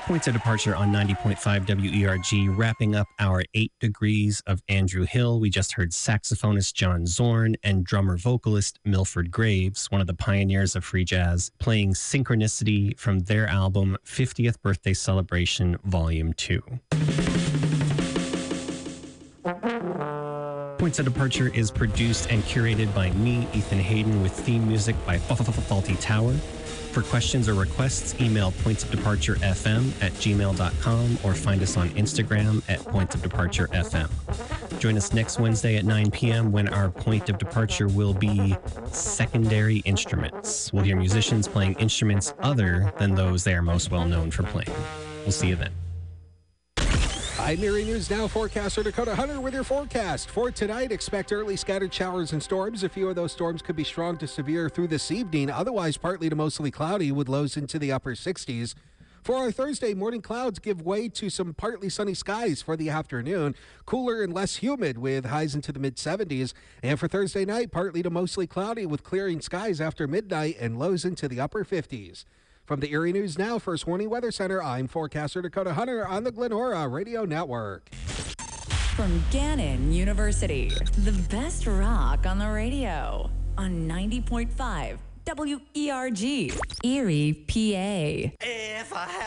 Points of departure on 90.5 WERG, wrapping up our 8 degrees of Andrew Hill. We just heard saxophonist John Zorn and drummer vocalist Milford Graves, one of the pioneers of free jazz, playing Synchronicity from their album 50th Birthday Celebration Volume 2. Points of Departure is produced and curated by me, Ethan Hayden, with theme music by Faulty Tower. For questions or requests, email pointsofdeparturefm@gmail.com or find us on Instagram at pointsofdeparturefm. Join us next Wednesday at 9 p.m. when our point of departure will be secondary instruments. We'll hear musicians playing instruments other than those they are most well known for playing. We'll see you then. I'm Erie News Now forecaster Dakota Hunter with your forecast. For tonight, expect early scattered showers and storms. A few of those storms could be strong to severe through this evening. Otherwise, partly to mostly cloudy with lows into the upper 60s. For our Thursday, morning clouds give way to some partly sunny skies for the afternoon. Cooler and less humid with highs into the mid-70s. And for Thursday night, partly to mostly cloudy with clearing skies after midnight and lows into the upper 50s. From the Erie News Now First Warning Weather Center, I'm forecaster Dakota Hunter on the Glenora Radio Network. From Gannon University, the best rock on the radio on 90.5 WERG, Erie, PA. If I have